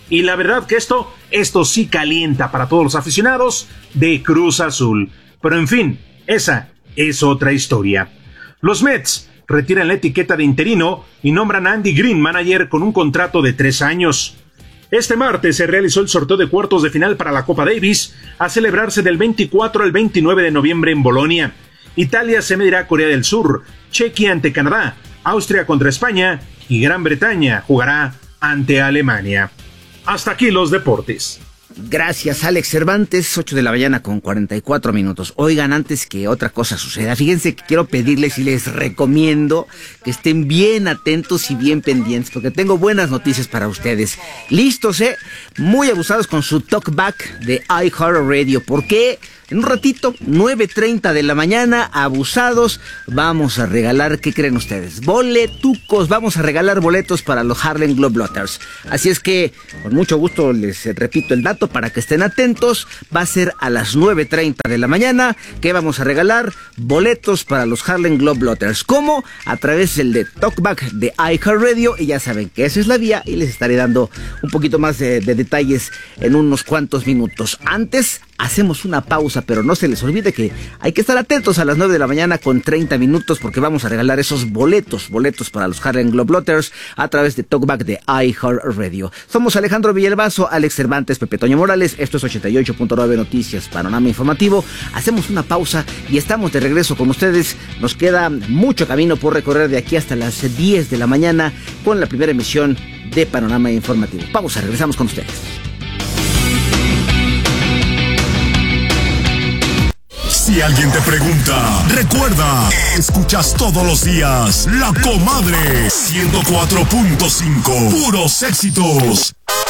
Y la verdad que esto sí calienta para todos los aficionados de Cruz Azul. Pero en fin, esa es otra historia. Los Mets retiran la etiqueta de interino y nombran a Andy Green manager con un contrato de 3 años. Este martes se realizó el sorteo de cuartos de final para la Copa Davis, a celebrarse del 24 al 29 de noviembre en Bolonia. Italia se medirá a Corea del Sur, Chequia ante Canadá, Austria contra España y Gran Bretaña jugará ante Alemania. Hasta aquí los deportes. Gracias, Alex Cervantes, 8 de la mañana con 44 minutos. Oigan, antes que otra cosa suceda, fíjense que quiero pedirles y les recomiendo que estén bien atentos y bien pendientes, porque tengo buenas noticias para ustedes. Listos, muy abusados con su talkback de iHeartRadio. ¿Por qué? En un ratito, 9:30 de la mañana, abusados, vamos a regalar, ¿qué creen ustedes? Boletucos, vamos a regalar boletos para los Harlem Globetrotters. Así es que, con mucho gusto les repito el dato para que estén atentos. Va a ser a las 9:30 de la mañana que vamos a regalar boletos para los Harlem Globetrotters. ¿Cómo? A través del de Talkback de iHeartRadio, y ya saben que esa es la vía, y les estaré dando un poquito más de detalles en unos cuantos minutos. Antes, hacemos una pausa, pero no se les olvide que hay que estar atentos a las 9 de la mañana con 30 minutos, porque vamos a regalar esos boletos para los Harlem Globetrotters a través de Talkback de iHeartRadio. Somos Alejandro Villalbazo, Alex Cervantes, Pepe Toño Morales. Esto es 88.9 Noticias, Panorama Informativo. Hacemos una pausa y estamos de regreso con ustedes. Nos queda mucho camino por recorrer de aquí hasta las 10 de la mañana con la primera emisión de Panorama Informativo. Pausa, regresamos con ustedes. Si alguien te pregunta, recuerda, escuchas todos los días La Comadre 104.5, puros éxitos.